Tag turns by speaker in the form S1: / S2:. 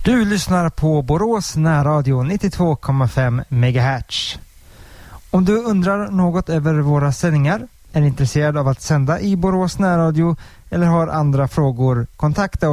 S1: Du lyssnar på Borås närradio 92,5 MHz. Om du undrar något över våra sändningar, är intresserad av att sända i Borås närradio eller har andra frågor, kontakta oss